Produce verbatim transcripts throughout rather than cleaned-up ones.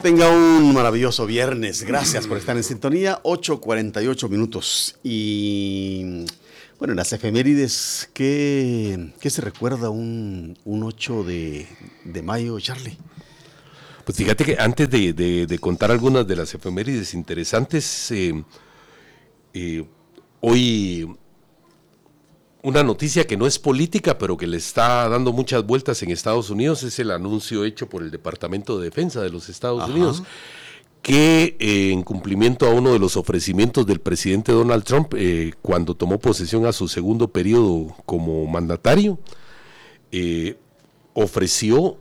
tenga un maravilloso viernes. Gracias por estar en sintonía. ocho cuarenta y ocho minutos. Y bueno, en las efemérides, ¿qué, qué se recuerda un, un ocho de, de mayo, Charlie? Pues fíjate que antes de, de, de contar algunas de las efemérides interesantes, eh, eh, hoy una noticia que no es política, pero que le está dando muchas vueltas en Estados Unidos, es el anuncio hecho por el Departamento de Defensa de los Estados Ajá. Unidos, que eh, en cumplimiento a uno de los ofrecimientos del presidente Donald Trump, eh, cuando tomó posesión a su segundo periodo como mandatario, eh, ofreció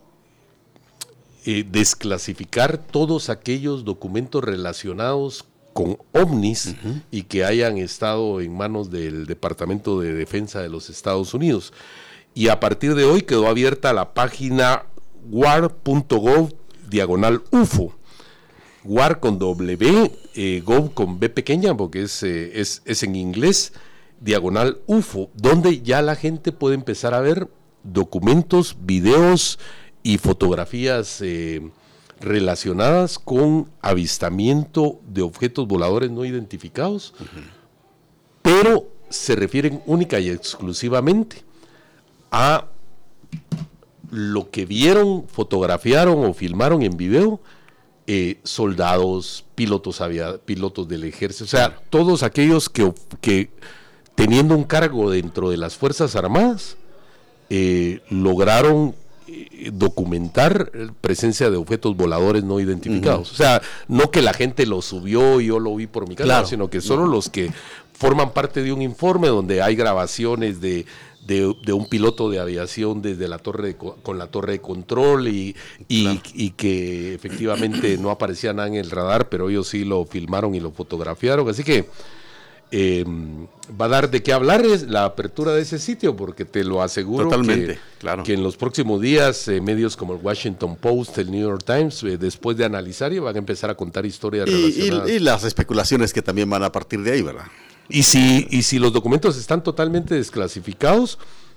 eh, desclasificar todos aquellos documentos relacionados con ovnis uh-huh. y que hayan estado en manos del Departamento de Defensa de los Estados Unidos. Y a partir de hoy quedó abierta la página war punto gov diagonal U F O. War con W, eh, Gov con B pequeña, porque es, eh, es, es en inglés, diagonal U F O, donde ya la gente puede empezar a ver documentos, videos y fotografías eh, relacionadas con avistamiento de objetos voladores no identificados, uh-huh. pero se refieren única y exclusivamente a lo que vieron, fotografiaron o filmaron en video eh, soldados, pilotos, avia, pilotos del ejército, o sea, todos aquellos que, que teniendo un cargo dentro de las Fuerzas Armadas eh, lograron documentar presencia de objetos voladores no identificados. Uh-huh. O sea, no que la gente lo subió y yo lo vi por mi casa, claro. sino que solo uh-huh. los que forman parte de un informe donde hay grabaciones de, de, de un piloto de aviación desde la torre de, con la torre de control y, y, claro. y que efectivamente no aparecía nada en el radar, pero ellos sí lo filmaron y lo fotografiaron. Así que Eh, va a dar de qué hablar es la apertura de ese sitio, porque te lo aseguro Totalmente, que, claro. que en los próximos días eh, medios como el Washington Post, el New York Times, eh, después de analizar, y van a empezar a contar historias y, relacionadas. Y, y las especulaciones que también van a partir de ahí, ¿verdad? Y si, y si los documentos están totalmente desclasificados,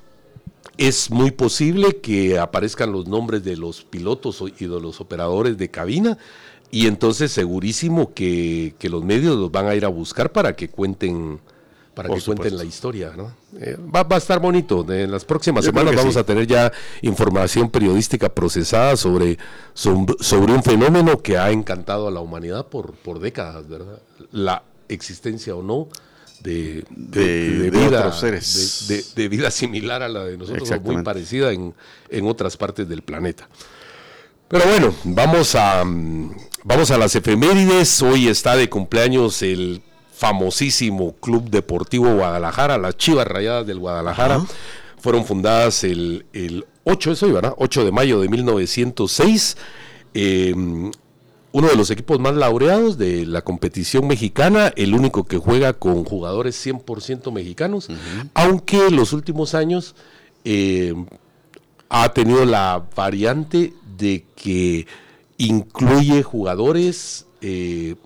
es muy posible que aparezcan los nombres de los pilotos y de los operadores de cabina. Y entonces segurísimo que, que los medios los van a ir a buscar para que cuenten para Por que supuesto. cuenten la historia, ¿no? Eh, va, va a estar bonito. En las próximas Yo semanas vamos sí. a tener ya información periodística procesada sobre, sobre, sobre un fenómeno que ha encantado a la humanidad por, por décadas, ¿verdad? La existencia o no de, de, de, de, de vida, otros seres. De, de, de vida similar a la de nosotros, o muy parecida en, en otras partes del planeta. Pero bueno, vamos a, vamos a las efemérides. Hoy está de cumpleaños el famosísimo Club Deportivo Guadalajara, las Chivas Rayadas del Guadalajara. Uh-huh. Fueron fundadas el, el ocho, eso iba, ¿no? ocho de mayo de mil novecientos seis. Eh, uno de los equipos más laureados de la competición mexicana, el único que juega con jugadores cien por ciento mexicanos, uh-huh. aunque en los últimos años eh, ha tenido la variante de que incluye jugadores eh,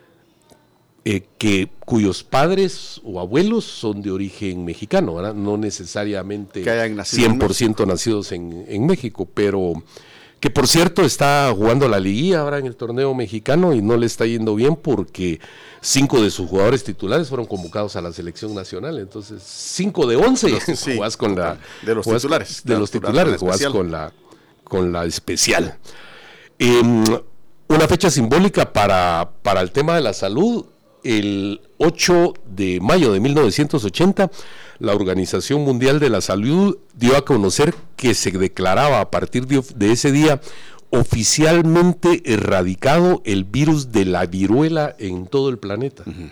eh, que cuyos padres o abuelos son de origen mexicano, ¿verdad? No necesariamente cien por ciento en nacidos en, en México, pero que por cierto está jugando la liguilla ahora en el torneo mexicano y no le está yendo bien porque cinco de sus jugadores titulares fueron convocados a la selección nacional. Entonces cinco de once los, sí, jugás con la de los jugás, titulares de, de los titulares jugás con la con la especial. Eh, una fecha simbólica para, para el tema de la salud. El ocho de mayo de mil novecientos ochenta, la Organización Mundial de la Salud dio a conocer que se declaraba a partir de, de ese día oficialmente erradicado el virus de la viruela en todo el planeta. Uh-huh.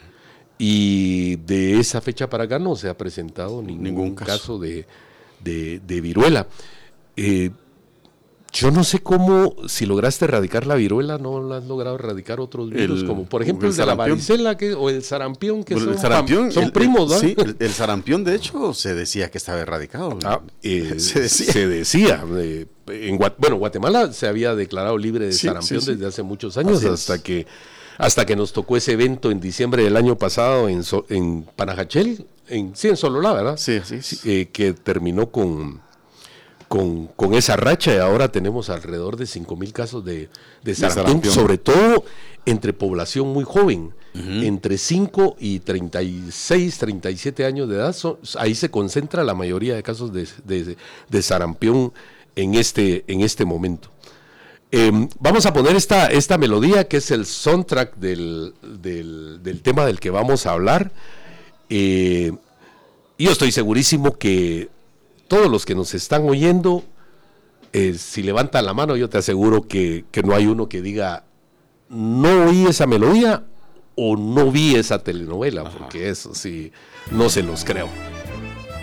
Y de esa fecha para acá no se ha presentado ningún, ningún caso, caso de, de, de viruela. Eh, Yo no sé cómo, si lograste erradicar la viruela, no lo has logrado erradicar otros virus, el, como por ejemplo el, el de la varicela que, o el sarampión, que bueno, son, sarampión, son el, primos, ¿no? Sí, el, el sarampión, de hecho, se decía que estaba erradicado. Ah, eh, se decía. Se decía eh, en, bueno, Guatemala se había declarado libre de sí, sarampión sí, sí. desde hace muchos años, Así hasta es. que hasta que nos tocó ese evento en diciembre del año pasado en, en Panajachel, en, sí, en Sololá, ¿verdad? Sí, sí. sí. Eh, que terminó con... con, con esa racha y ahora tenemos alrededor de cinco mil casos de, de sarampión, sarampión, sobre todo entre población muy joven, uh-huh. entre cinco y treinta y seis, treinta y siete años de edad, son, ahí se concentra la mayoría de casos de, de, de sarampión en este, en este momento. Eh, vamos a poner esta, esta melodía que es el soundtrack del, del, del tema del que vamos a hablar. Eh, yo estoy segurísimo que todos los que nos están oyendo, eh, si levantan la mano, yo te aseguro que, que no hay uno que diga, no oí esa melodía o no vi esa telenovela, Ajá. porque eso sí, no se los creo.